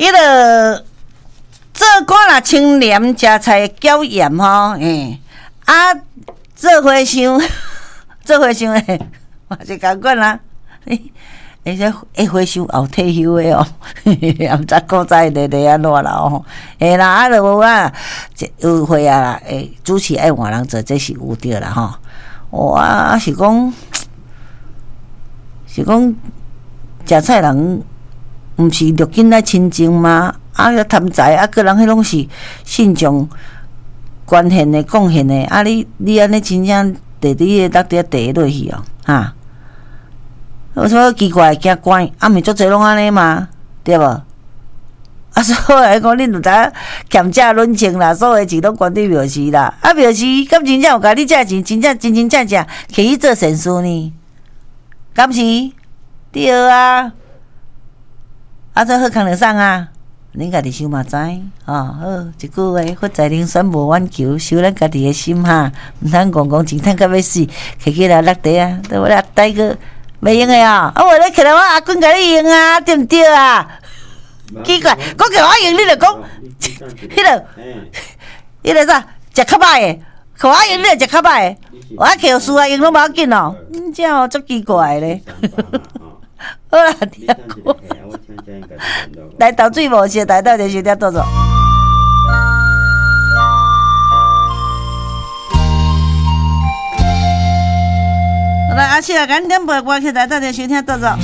伊个做官啦，清廉食菜娇盐吼，做花香，做花香诶，嘛是共款啦。而且花香后退休诶哦，也毋知古早日日安怎啦哦。嘿啦，啊，就无啊，有会啊啦，主持爱换人做，这是有对啦吼。哇，是讲食菜人，毋是着紧来亲近吗？啊，贪财啊，个人迄拢是信众捐献的、贡献的。啊，你安尼真正地你个落地地落去哦，哈。有啥奇怪惊怪？啊，毋是足侪拢安尼嘛，对无？啊，所以讲恁就知欠债论情啦，所有钱拢捐伫庙寺啦。啊，庙寺敢真正有甲你借钱，真正摕去做善事呢？敢是？对啊。啊，这好康就送啊！恁家己想嘛知，好，一句话，佛在灵山无远求，修咱家己的心哈，毋通讲钱趁到要死，摕起来落地啊，对无啦？呆个袂用的啊！啊，我咧起来我阿公甲你用啊，对毋对啊？奇怪，我叫我用，你就讲，迄个啥，食较歹的，叫我用，你就食较歹的，我摕事啊用拢无要紧哦，这哦足奇怪咧。好啦，听歌。来倒水无事，来倒就收听倒走。好啦，阿七啊，赶紧点播歌曲，来倒就收听倒走。